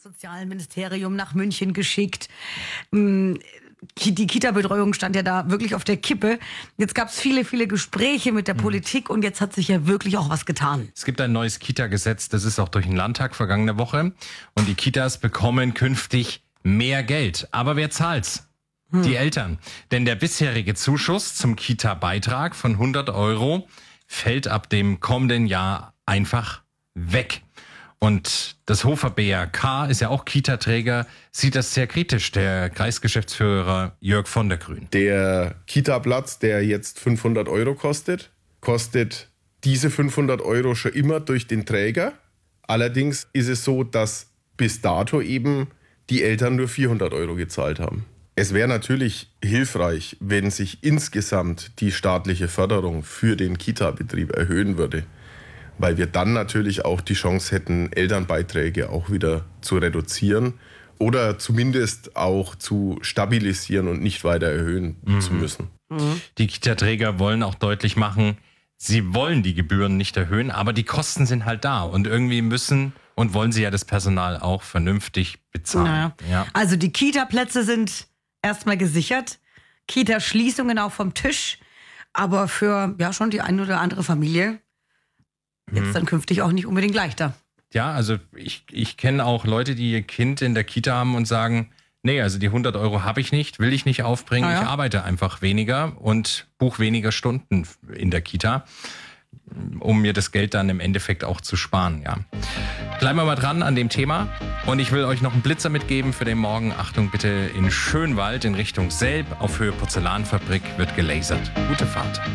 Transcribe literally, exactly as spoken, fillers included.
Sozialministerium nach München geschickt. Die Kita-Betreuung stand ja da wirklich auf der Kippe. Jetzt gab es viele, viele Gespräche mit der mhm. Politik und jetzt hat sich ja wirklich auch was getan. Es gibt ein neues Kita-Gesetz, das ist auch durch den Landtag vergangene Woche. Und die Kitas bekommen künftig mehr Geld. Aber wer zahlt's? Hm. Die Eltern. Denn der bisherige Zuschuss zum Kita-Beitrag von hundert Euro fällt ab dem kommenden Jahr einfach weg. Und das Hofer B R K ist ja auch Kita-Träger, sieht das sehr kritisch, der Kreisgeschäftsführer Jörg von der Grün. Der Kita-Platz, der jetzt fünfhundert Euro kostet, kostet diese fünfhundert Euro schon immer durch den Träger. Allerdings ist es so, dass bis dato eben die Eltern nur vierhundert Euro gezahlt haben. Es wäre natürlich hilfreich, wenn sich insgesamt die staatliche Förderung für den Kita-Betrieb erhöhen würde, weil wir dann natürlich auch die Chance hätten, Elternbeiträge auch wieder zu reduzieren oder zumindest auch zu stabilisieren und nicht weiter erhöhen mhm. zu müssen. Mhm. Die Kita-Träger wollen auch deutlich machen, sie wollen die Gebühren nicht erhöhen, aber die Kosten sind halt da und irgendwie müssen und wollen sie ja das Personal auch vernünftig bezahlen. Naja. Ja. Also die Kita-Plätze sind erstmal gesichert, Kita-Schließungen auch vom Tisch, aber für ja schon die eine oder andere Familie jetzt dann künftig auch nicht unbedingt leichter. Ja, also ich, ich kenne auch Leute, die ihr Kind in der Kita haben und sagen, nee, also die hundert Euro habe ich nicht, will ich nicht aufbringen, ja. Ich arbeite einfach weniger und buche weniger Stunden in der Kita, um mir das Geld dann im Endeffekt auch zu sparen. Ja. Bleiben wir mal dran an dem Thema und ich will euch noch einen Blitzer mitgeben für den Morgen. Achtung bitte, in Schönwald in Richtung Selb auf Höhe Porzellanfabrik wird gelasert. Gute Fahrt.